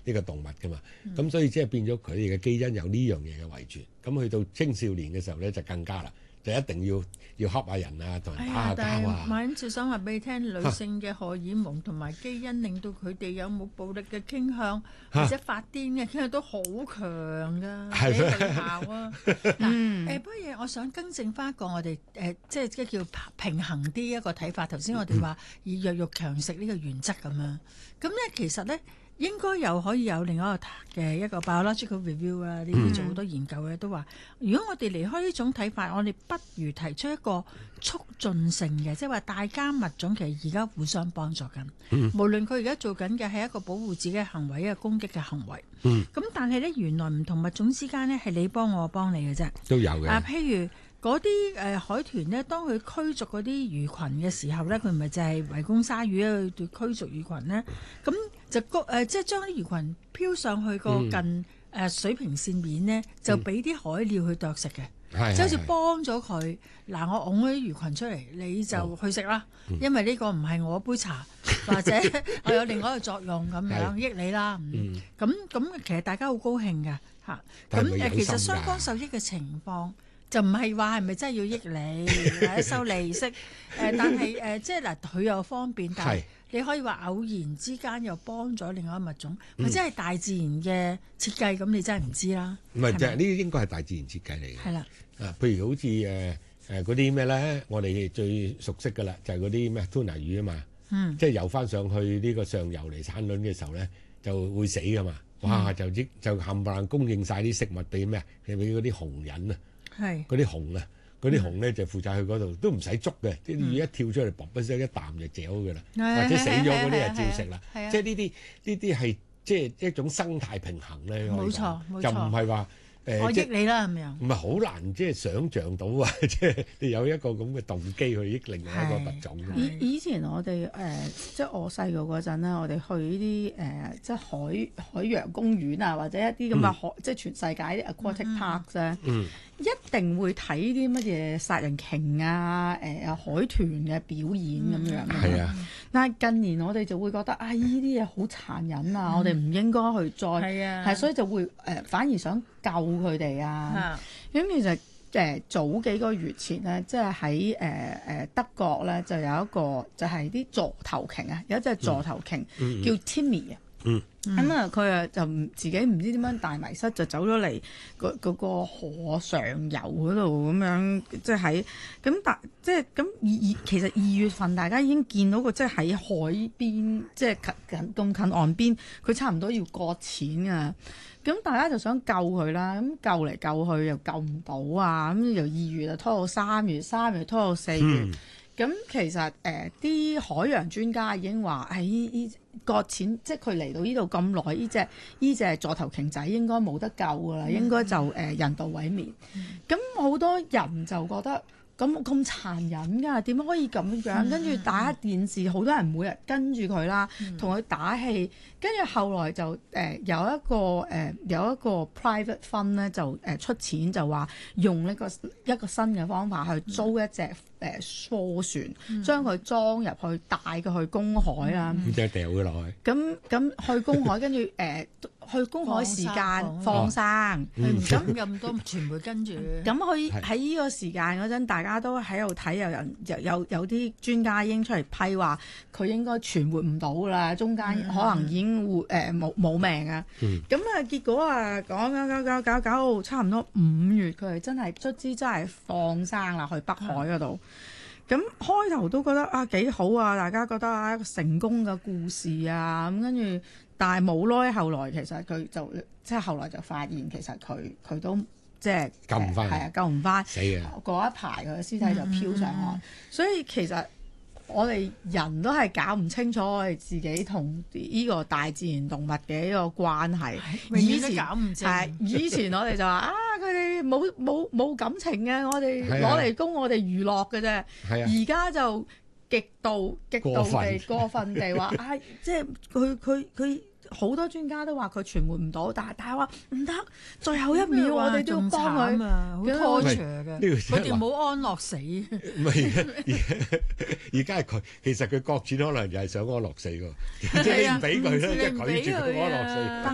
呢個動物噶嘛。咁所以即係變咗佢哋嘅基因有呢樣嘢嘅遺傳。咁去到青少年嘅時候咧就更加啦，就一定要恰下人啊，同人打下交但係啊。 馬恩少想話俾你聽，女性嘅荷爾蒙同埋基因令到佢哋有冇暴力嘅傾向，或者發癲嘅傾向都好強㗎， 係咩幾有效啊！嗱，不過我想更正翻一個我哋即係叫平衡啲一個睇法。頭先我哋話以弱肉強食呢個原則咁樣，咁咧其實咧。應該可以有另外一個 biological review 啊，呢啲做好多研究嘅都話，如果我哋離開呢種睇法，我哋不如提出一個促進性嘅，即係話大家物種其實而家互相幫助緊，無論佢而家做緊嘅係一個保護自己嘅行為，一個攻擊嘅行為，咁但係咧原來唔同物種之間咧係你幫我幫你嘅啫， 都有嘅。 譬如。嗰啲海豚呢，當佢驅逐嗰啲魚群嘅時候呢，佢唔係就係圍攻鯊魚去驅逐魚群呢，咁就即係將啲魚群飄上去個近水平線面呢，就俾啲海鳥去啄食嘅，即係好似幫咗佢。嗱，我擁嗰啲魚群出嚟，你就去食啦，因為呢個唔係我杯茶，或者我有另外一個作用咁樣益你啦。咁其實大家好高興㗎嚇。咁其實雙方受益嘅情況。就唔係話係咪真係要益你或者收利息？但係即係嗱，佢又方便，但係你可以話偶然之間又幫咗另外一個物種，或者係大自然嘅設計，咁你真係唔知啦。 唔係就係呢啲應該係大自然設計嚟嘅。 係啦， 譬如好似嗰啲咩咧，我哋最熟悉㗎啦，就係嗰啲咩 tuna 魚啊嘛，即係游翻上去呢個上游嚟產卵嘅時候咧，就會死㗎嘛。哇！就冚唪唥供應晒啲食物俾咩？係俾嗰啲紅人啊！嗰啲熊啊，嗰啲熊咧就負責去嗰度，都唔使捉嘅，啲魚一跳出嚟，啵一聲一啖就嚼㗎啦，或者死咗嗰啲就照食啦。即係呢啲係即係一種生態平衡咧。 冇錯， 就唔係話我益你啦，係咪啊？ 唔係好難即係想像到啊！即係你有一個咁嘅動機去益另外一個物種。 以前我哋即係我細個嗰陣咧，我哋去呢啲即係海洋公園啊，或者一啲咁嘅即係全世界啲 aquatic parks 咧，一定會睇啲乜嘢殺人鯨啊、海豚嘅表演咁樣。 係啊， 但係近年我哋就會覺得呢啲嘢好殘忍啊，我哋唔應該去再係，所以就會反而想救佢哋啊。咁其實早幾個月前咧，即係喺德國咧，就有一個就係啲座頭鯨啊，有一隻座頭鯨叫 Timmy 啊。咁啊，佢就自己唔知點樣大迷失，就走咗嚟嗰個河上游嗰度咁樣，即係喺咁即係咁其實2月份大家已經見到個即係喺海邊，即係咁近岸邊，佢差唔多要擱淺啊！咁大家就想救佢啦，咁救嚟救去又救唔到啊！咁由2月就拖到3月，3月拖到4月。咁其實啲海洋專家已經話喺呢擱淺，即係佢嚟到呢度咁耐，呢隻座頭鯨仔應該冇得救噶啦，應該就人道毀滅。咁好多人就覺得咁殘忍㗎，點樣可以咁樣？跟住打電視，好多人每日跟住佢啦，同佢打氣。跟住後來就有一個 private fund 咧，就出錢就話用一個新嘅方法去租一隻貨船，將佢裝入去，帶佢去公海啦。 即係掉佢落去。 咁去公海，跟住去公海時間放生， 咁多傳媒跟住。 咁佢喺呢個時間嗰陣，大家都喺度睇，有啲專家已經出嚟批話佢應該存活唔到啦，中間可能已經冇命啊。咁結果搞到差唔多5月，佢係真係卒之真係放生啦，去北海嗰度。咁開頭都覺得幾好啊，大家覺得一個成功嘅故事啊，咁跟住，但係冇耐後來其實佢就即係後來就發現其實佢都即係救唔翻， 係啊，救唔翻， 死啊！ 嗰一排佢嘅屍體就飄上岸，所以其實我哋人都係搞唔清楚我哋自己同呢個大自然動物嘅一個關係。 以前搞唔清， 以前我哋就話佢哋冇感情嘅，我哋攞嚟供我哋娛樂嘅啫。而家就極度地過分地話即係佢好多專家都話佢存活唔到，但係話唔得，最後一秒我哋都要幫佢啊，好拖長嘅，佢哋冇安樂死。 唔係而家係佢，其實佢擱淺可能又係想安樂死喎，即係你唔俾佢咧，即係拒絕佢安樂死。